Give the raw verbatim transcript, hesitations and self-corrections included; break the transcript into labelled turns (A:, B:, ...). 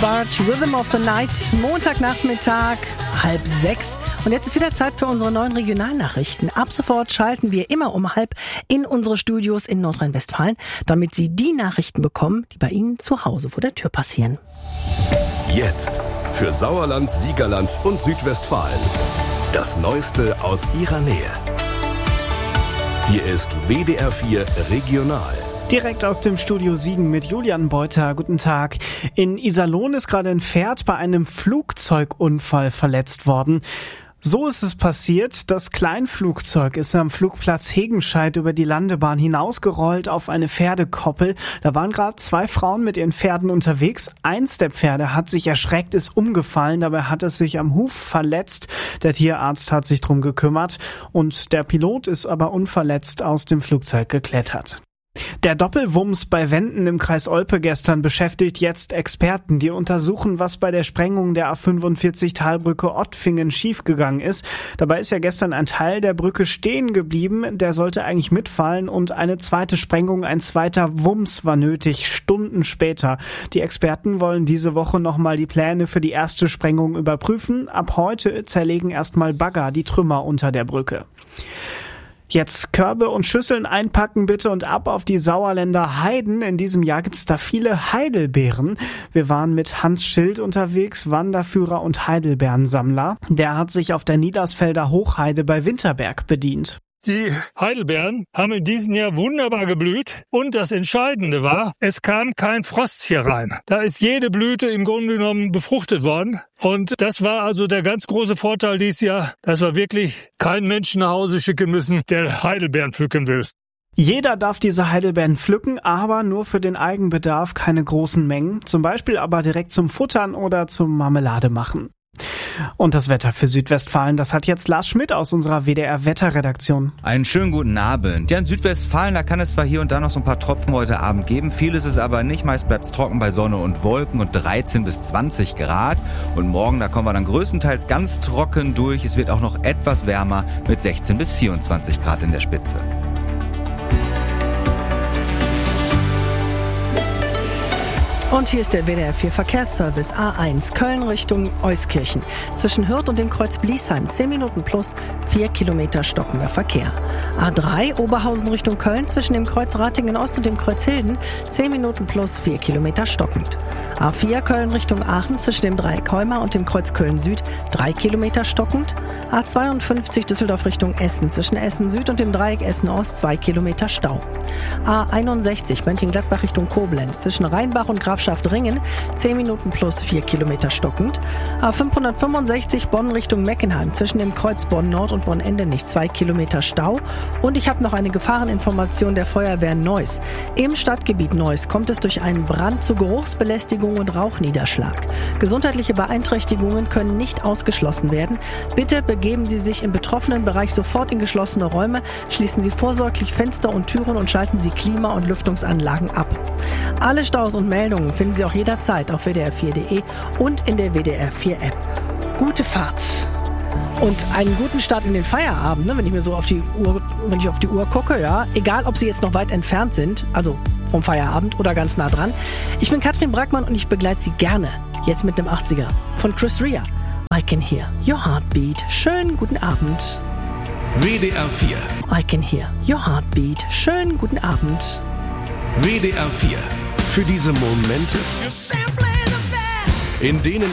A: Barge, Rhythm of the Night, Montagnachmittag, halb sechs. Und jetzt ist wieder Zeit für unsere neuen Regionalnachrichten. Ab sofort schalten wir immer um halb in unsere Studios in Nordrhein-Westfalen, damit Sie die Nachrichten bekommen, die bei Ihnen zu Hause vor der Tür passieren.
B: Jetzt für Sauerland, Siegerland und Südwestfalen. Das Neueste aus Ihrer Nähe. Hier ist W D R vier Regional.
C: Direkt aus dem Studio Siegen mit Julian Beuter. Guten Tag. In Iserlohn ist gerade ein Pferd bei einem Flugzeugunfall verletzt worden. So ist es passiert. Das Kleinflugzeug ist am Flugplatz Hegenscheid über die Landebahn hinausgerollt auf eine Pferdekoppel. Da waren gerade zwei Frauen mit ihren Pferden unterwegs. Eins der Pferde hat sich erschreckt, ist umgefallen. Dabei hat es sich am Huf verletzt. Der Tierarzt hat sich drum gekümmert. Und der Pilot ist aber unverletzt aus dem Flugzeug geklettert. Der Doppelwumms bei Wenden im Kreis Olpe gestern beschäftigt jetzt Experten, die untersuchen, was bei der Sprengung der A fünfundvierzig Talbrücke Ottfingen schiefgegangen ist. Dabei ist ja gestern ein Teil der Brücke stehen geblieben, der sollte eigentlich mitfallen und eine zweite Sprengung, ein zweiter Wumms war nötig, Stunden später. Die Experten wollen diese Woche nochmal die Pläne für die erste Sprengung überprüfen. Ab heute zerlegen erstmal Bagger die Trümmer unter der Brücke. Jetzt Körbe und Schüsseln einpacken bitte und ab auf die Sauerländer Heiden. In diesem Jahr gibt's da viele Heidelbeeren. Wir waren mit Hans Schild unterwegs, Wanderführer und Heidelbeerensammler. Der hat sich auf der Niedersfelder Hochheide bei Winterberg bedient.
D: Die Heidelbeeren haben in diesem Jahr wunderbar geblüht und das Entscheidende war, es kam kein Frost hier rein. Da ist jede Blüte im Grunde genommen befruchtet worden und das war also der ganz große Vorteil dieses Jahr, dass wir wirklich keinen Menschen nach Hause schicken müssen, der Heidelbeeren pflücken will.
C: Jeder darf diese Heidelbeeren pflücken, aber nur für den Eigenbedarf, keine großen Mengen. Zum Beispiel aber direkt zum Futtern oder zum Marmelade machen. Und das Wetter für Südwestfalen, das hat jetzt Lars Schmidt aus unserer W D R-Wetterredaktion.
E: Einen schönen guten Abend. Ja, in Südwestfalen, da kann es zwar hier und da noch so ein paar Tropfen heute Abend geben, viel ist es aber nicht, meist bleibt es trocken bei Sonne und Wolken und dreizehn bis zwanzig Grad. Und morgen, da kommen wir dann größtenteils ganz trocken durch, es wird auch noch etwas wärmer mit sechzehn bis vierundzwanzig Grad in der Spitze.
A: Und hier ist der W D R vier Verkehrsservice A eins Köln Richtung Euskirchen. Zwischen Hürth und dem Kreuz Bliesheim zehn Minuten plus vier Kilometer stockender Verkehr. A drei Oberhausen Richtung Köln zwischen dem Kreuz Ratingen Ost und dem Kreuz Hilden zehn Minuten plus vier Kilometer stockend. A vier Köln Richtung Aachen zwischen dem Dreieck Heuma und dem Kreuz Köln Süd drei Kilometer stockend. A zweiundfünfzig Düsseldorf Richtung Essen zwischen Essen Süd und dem Dreieck Essen Ost zwei Kilometer Stau. A einundsechzig Mönchengladbach Richtung Koblenz zwischen Rheinbach und Grafschaft Ringen zehn Minuten plus vier Kilometer stockend. A fünfhundertfünfundsechzig Bonn Richtung Meckenheim zwischen dem Kreuz Bonn Nord und Bonn Endenich zwei Kilometer Stau. Und ich habe noch eine Gefahreninformation der Feuerwehr Neuss. Im Stadtgebiet Neuss kommt es durch einen Brand zu Geruchsbelästigung und Rauchniederschlag. Gesundheitliche Beeinträchtigungen können nicht ausgeschlossen werden. Bitte begeben Sie sich im betroffenen Bereich sofort in geschlossene Räume, schließen Sie vorsorglich Fenster und Türen und schalten Sie Klima- und Lüftungsanlagen ab. Alle Staus und Meldungen finden Sie auch jederzeit auf W D R vier Punkt de und in der W D R vier App. Gute Fahrt und einen guten Start in den Feierabend, ne? Wenn ich mir so auf die Uhr, wenn ich auf die Uhr gucke, ja, egal ob Sie jetzt noch weit entfernt sind, also vom Feierabend oder ganz nah dran. Ich bin Katrin Brackmann und ich begleite Sie gerne jetzt mit dem achtziger von Chris Rea. I can hear your heartbeat. Schönen guten Abend.
B: W D R vier.
A: I can hear your heartbeat. Schönen guten Abend.
B: W D R vier. Für diese Momente, in denen